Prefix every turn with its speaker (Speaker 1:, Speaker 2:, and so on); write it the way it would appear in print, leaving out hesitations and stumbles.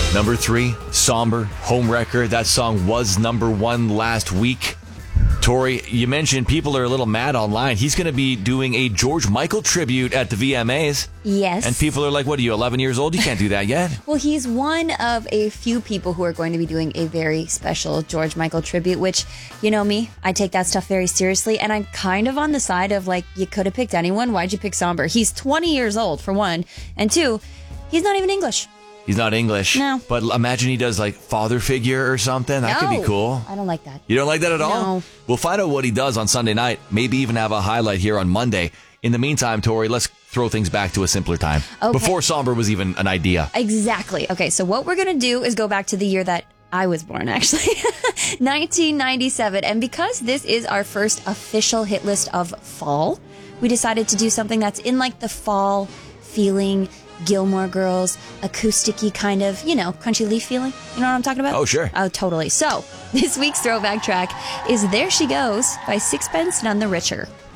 Speaker 1: Number 3, Somber, Homewrecker. That song was number 1 last week. Tori, you mentioned people are a little mad online. He's going to be doing a George Michael tribute at the VMAs.
Speaker 2: Yes.
Speaker 1: And people are like, what are you, 11 years old? You can't do that yet.
Speaker 2: Well, he's one of a few people who are going to be doing a very special George Michael tribute, which, you know me, I take that stuff very seriously. And I'm kind of on the side of, like, you could have picked anyone. Why'd you pick Somber? He's 20 years old, for one. And 2, he's not even English.
Speaker 1: He's not English.
Speaker 2: No.
Speaker 1: But imagine he does like father figure or something. That could be cool.
Speaker 2: I don't like that.
Speaker 1: You don't like that at all?
Speaker 2: No.
Speaker 1: We'll find out what he does on Sunday night. Maybe even have a highlight here on Monday. In the meantime, Tori, let's throw things back to a simpler time.
Speaker 2: Okay.
Speaker 1: Before Somber was even an idea.
Speaker 2: Exactly. Okay, so what we're going to do is go back to the year that I was born, actually. 1997. And because this is our first official hit list of fall, we decided to do something that's in like the fall feeling, Gilmore Girls, acoustic-y kind of, Crunchy Leaf feeling. You know what I'm talking about?
Speaker 1: Oh, sure.
Speaker 2: Oh, totally. So, this week's throwback track is There She Goes by Sixpence None the Richer.